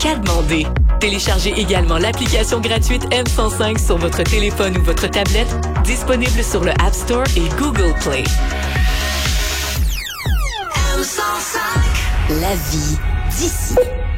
qu'à demander. Téléchargez également l'application gratuite M105 sur votre téléphone ou votre tablette, disponible sur le App Store et Google Play. M105. La vie d'ici.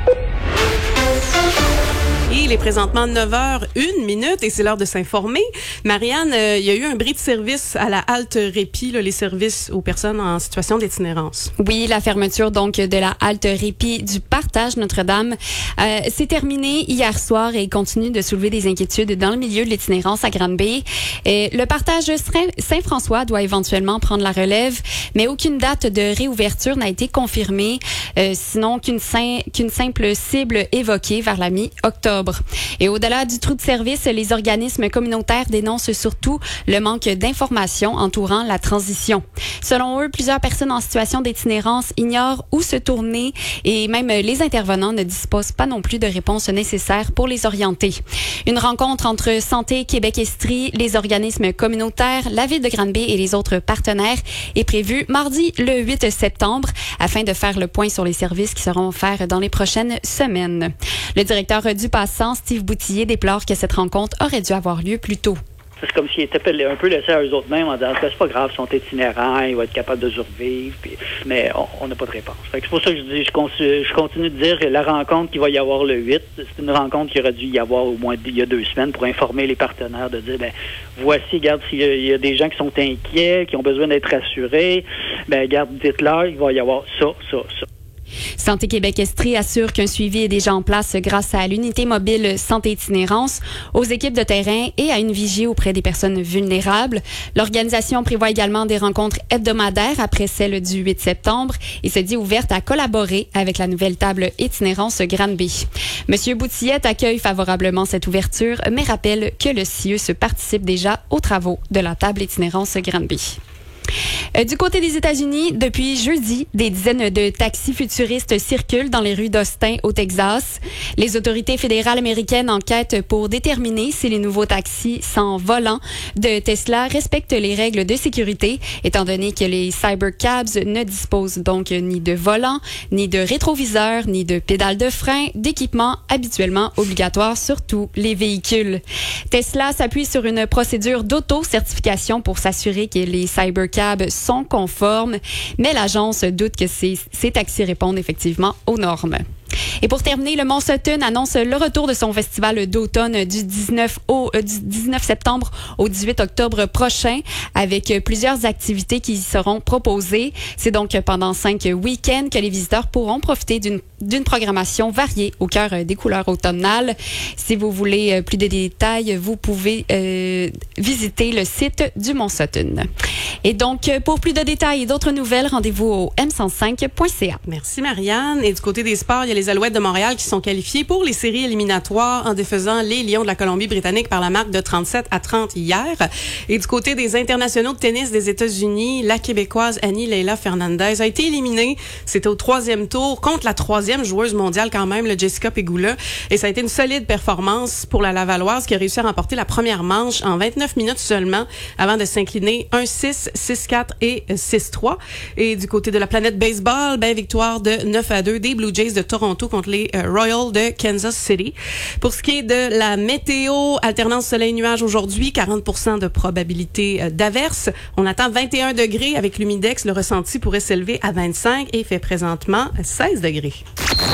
Il est présentement 9h01 et c'est l'heure de s'informer. Marianne, il y a eu un bris de service à la halte Répit, les services aux personnes en situation d'itinérance. Oui, la fermeture donc de la halte Répit du Partage Notre-Dame s'est terminée hier soir et continue de soulever des inquiétudes dans le milieu de l'itinérance à Granby. Le Partage Saint-François doit éventuellement prendre la relève, mais aucune date de réouverture n'a été confirmée, sinon qu'une simple cible évoquée vers la mi-octobre. Et au-delà du trou de service, les organismes communautaires dénoncent surtout le manque d'informations entourant la transition. Selon eux, plusieurs personnes en situation d'itinérance ignorent où se tourner et même les intervenants ne disposent pas non plus de réponses nécessaires pour les orienter. Une rencontre entre Santé Québec-Estrie, les organismes communautaires, la Ville de Granby et les autres partenaires est prévue mardi le 8 septembre afin de faire le point sur les services qui seront offerts dans les prochaines semaines. Le directeur du Passant, Steve Boutillier, déplore que cette rencontre aurait dû avoir lieu plus tôt. C'est comme s'ils étaient un peu laissés à eux-mêmes en disant « c'est pas grave, ils sont itinérants, ils vont être capables de survivre ». Mais on n'a pas de réponse. Fait que c'est pour ça que je dis, je continue de dire que la rencontre qu'il va y avoir le 8, c'est une rencontre qu'il aurait dû y avoir au moins il y a 2 semaines pour informer les partenaires, de dire voici, regarde, s'il y a des gens qui sont inquiets, qui ont besoin d'être rassurés, regarde, dites-leur, il va y avoir ça. Santé Québec-Estrie assure qu'un suivi est déjà en place grâce à l'unité mobile santé itinérance, aux équipes de terrain et à une vigie auprès des personnes vulnérables. L'organisation prévoit également des rencontres hebdomadaires après celle du 8 septembre et se dit ouverte à collaborer avec la nouvelle table itinérance Granby. Monsieur Boutillet accueille favorablement cette ouverture, mais rappelle que le CIE participe déjà aux travaux de la table itinérance Granby. Du côté des États-Unis, depuis jeudi, des dizaines de taxis futuristes circulent dans les rues d'Austin, au Texas. Les autorités fédérales américaines enquêtent pour déterminer si les nouveaux taxis sans volant de Tesla respectent les règles de sécurité, étant donné que les Cybercabs ne disposent donc ni de volant, ni de rétroviseur, ni de pédale de frein, d'équipements habituellement obligatoires sur tous les véhicules. Tesla s'appuie sur une procédure d'auto-certification pour s'assurer que les Cybercabs sont conformes, mais l'agence doute que ces taxis répondent effectivement aux normes. Et pour terminer, le Mont Sutton annonce le retour de son festival d'automne du 19 septembre au 18 octobre prochain avec plusieurs activités qui y seront proposées. C'est donc pendant 5 week-ends que les visiteurs pourront profiter d'une programmation variée au cœur des couleurs automnales. Si vous voulez plus de détails, vous pouvez visiter le site du Mont Sutton. Et donc, pour plus de détails et d'autres nouvelles, rendez-vous au m105.ca. Merci Marianne. Et du côté des sports, il y a les Alouettes de Montréal qui sont qualifiés pour les séries éliminatoires en défaisant les Lions de la Colombie-Britannique par la marque de 37-30 hier. Et du côté des internationaux de tennis des États-Unis, la Québécoise Annie Leila Fernandez a été éliminée. C'était au 3e tour contre la 3e joueuse mondiale quand même, le Jessica Pegula. Et ça a été une solide performance pour la Lavalloise qui a réussi à remporter la première manche en 29 minutes seulement avant de s'incliner 1-6, 6-4 et 6-3. Et du côté de la planète baseball, victoire de 9-2 des Blue Jays de Toronto contre les Royals de Kansas City. Pour ce qui est de la météo, alternance soleil-nuage aujourd'hui, 40% de probabilité d'averse. On attend 21 degrés avec l'humidex. Le ressenti pourrait s'élever à 25 et fait présentement 16 degrés.